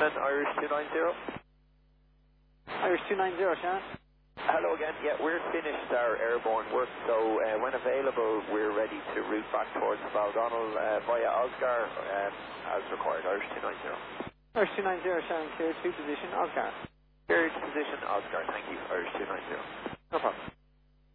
And Irish 290. Irish 290, Shannon. Hello again. Yeah, we're finished our airborne work, so when available, we're ready to route back towards Baldonnel via Oscar as required. Irish 290. Irish 290, Shannon, cleared to position, Oscar. Cleared to position, Oscar. Thank you. Irish 290. No problem.